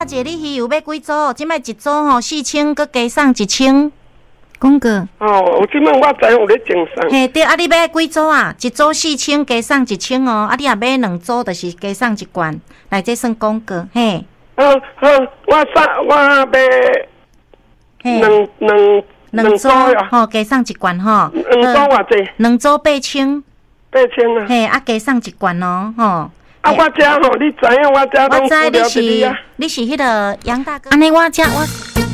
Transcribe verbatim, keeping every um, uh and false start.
姐，你鱼有要几组？即摆一组吼四千，佮加送一千。讲过。 哦，有即摆我知有咧正送。 嘿，对，啊，你要几组啊？一组四千，加送一千哦。啊，你若买两组，就是加送一罐，来这算广告，嘿。 好好，我送我要两两两组吼，加送一罐吼。 两组偌济？ 两组八千。 八千啊。 嘿，啊，加送一罐哦，吼。 啊，我遮吼，你知影我遮拢付了一个啊。 你是你是迄个杨大哥。安尼我遮我。